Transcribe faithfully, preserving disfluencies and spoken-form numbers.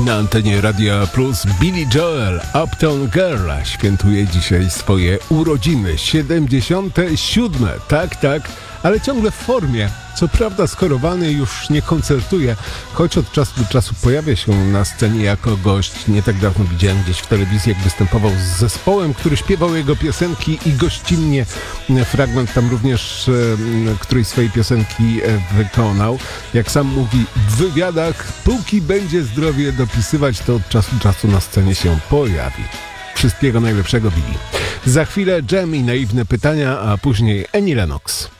Na antenie Radia Plus Billy Joel, Uptown Girl, świętuje dzisiaj swoje urodziny, siedemdziesiąte siódme. Tak, tak, ale ciągle w formie. Co prawda schorowany już nie koncertuje, choć od czasu do czasu pojawia się na scenie jako gość. Nie tak dawno widziałem gdzieś w telewizji, jak występował z zespołem, który śpiewał jego piosenki i gościnnie fragment tam również e, którejś swojej piosenki e, wykonał. Jak sam mówi w wywiadach, póki będzie zdrowie dopisywać, to od czasu do czasu na scenie się pojawi. Wszystkiego najlepszego, Billy. Za chwilę Jam i naiwne pytania, a później Annie Lennox.